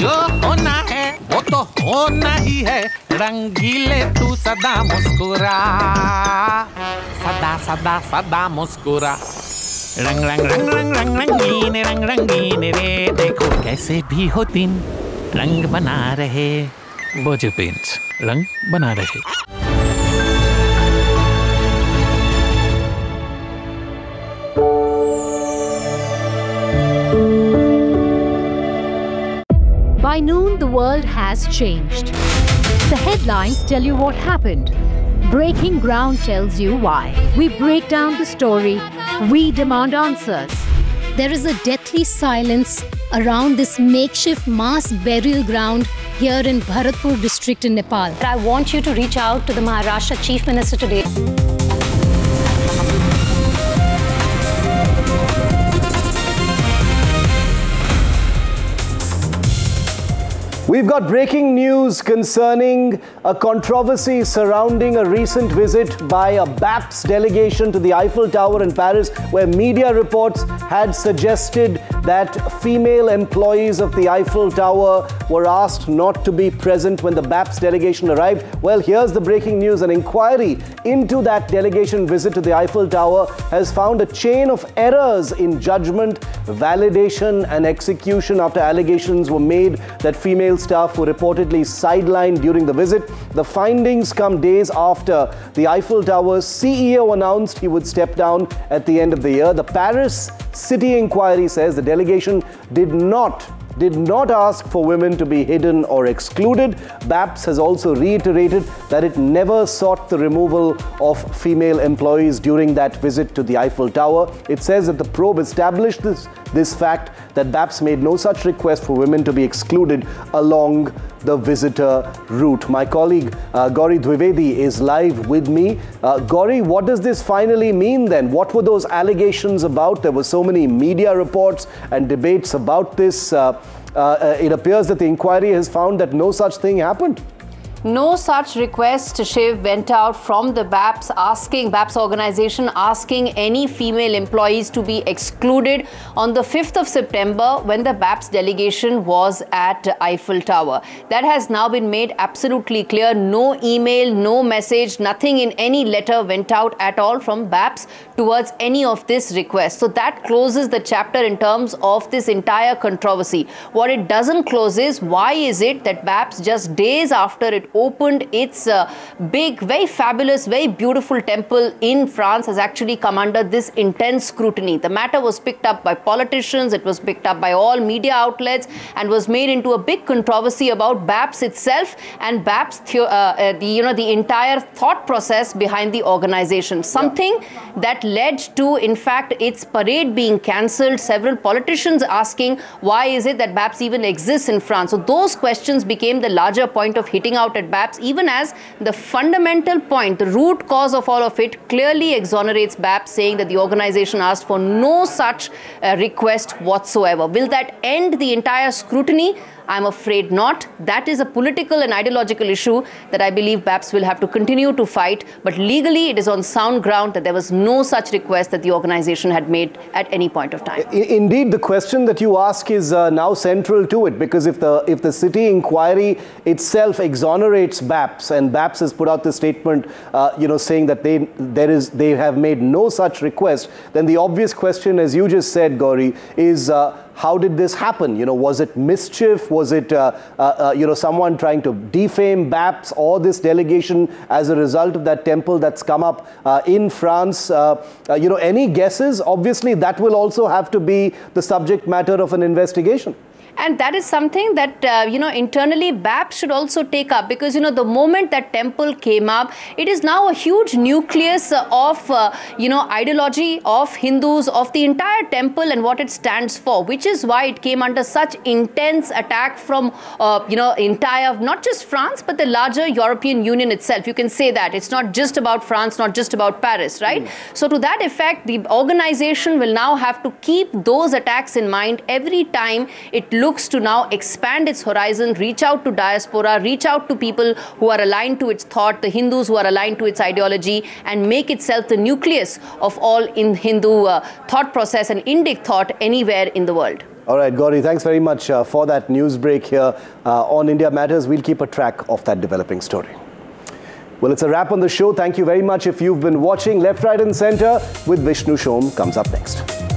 जो होना है वो तो होना ही है, रंगीले तू सदा मुस्कुरा, सदा सदा सदा मुस्कुरा। रंग रंग रंग रंग रंग रंगीन रे, देखो कैसे भी हो दिन रंग बना रहे, बोझ पेंट्स रंग बना रहे। By noon, the world has changed. The headlines tell you what happened. Breaking ground tells you why. We break down the story. We demand answers. There is a deathly silence around this makeshift mass burial ground here in Bharatpur district in Nepal. I want you to reach out to the Maharashtra Chief Minister today. We've got breaking news concerning a controversy surrounding a recent visit by a BAPS delegation to the Eiffel Tower in Paris, where media reports had suggested that female employees of the Eiffel Tower were asked not to be present when the BAPS delegation arrived. Well, here's the breaking news. An inquiry into that delegation visit to the Eiffel Tower has found a chain of errors in judgment, validation and execution after allegations were made that female staff were reportedly sidelined during the visit. The findings come days after the Eiffel Tower's CEO announced he would step down at the end of the year. The Paris City inquiry says the delegation did not ask for women to be hidden or excluded. BAPS has also reiterated that it never sought the removal of female employees during that visit to the Eiffel Tower. It says that the probe established this fact that BAPS made no such request for women to be excluded along the visitor route. My colleague Gauri Dwivedi is live with me. Gauri, what does this finally mean then? What were those allegations about? There were so many media reports and debates about this. It appears that the inquiry has found that no such thing happened. No such request, Shiv, went out from the BAPS organization asking any female employees to be excluded on the 5th of September when the BAPS delegation was at Eiffel Tower. That has now been made absolutely clear. No email, no message, nothing in any letter went out at all from BAPS towards any of this request. So that closes the chapter in terms of this entire controversy. What it doesn't close is why is it that BAPS just days after it opened its big, very fabulous, very beautiful temple in France has actually come under this intense scrutiny. The matter was picked up by politicians, it was picked up by all media outlets and was made into a big controversy about BAPS itself and BAPS, the entire thought process behind the organization. Something that led to, in fact, its parade being cancelled, several politicians asking why is it that BAPS even exists in France. So those questions became the larger point of hitting out at BAPS, even as the fundamental point, the root cause of all of it clearly exonerates BAPS, saying that the organization asked for no such request whatsoever. Will that end the entire scrutiny? I'm afraid not. That is a political and ideological issue that I believe BAPS will have to continue to fight. But legally, it is on sound ground that there was no such request that the organization had made at any point of time. Indeed, the question that you ask is now central to it, because if the city inquiry itself exonerates BAPS, and BAPS has put out the statement, saying that they have made no such request, then the obvious question, as you just said, Gauri, is how did this happen? Was it mischief? Was it, someone trying to defame BAPS or this delegation as a result of that temple that's come up in France? Any guesses? Obviously, that will also have to be the subject matter of an investigation. And that is something that, internally BAPS should also take up, because, the moment that temple came up, it is now a huge nucleus of, ideology of Hindus, of the entire temple and what it stands for, which is why it came under such intense attack from, entire, not just France, but the larger European Union itself. You can say that. It's not just about France, not just about Paris, right? So to that effect, the organization will now have to keep those attacks in mind every time it looks to now expand its horizon, reach out to diaspora, reach out to people who are aligned to its thought, the Hindus who are aligned to its ideology, and make itself the nucleus of all in Hindu thought process and Indic thought anywhere in the world. All right, Gauri, thanks very much for that news break here on India Matters. We'll keep a track of that developing story. Well, it's a wrap on the show. Thank you very much if you've been watching. Left, Right and Centre with Vishnu Shom comes up next.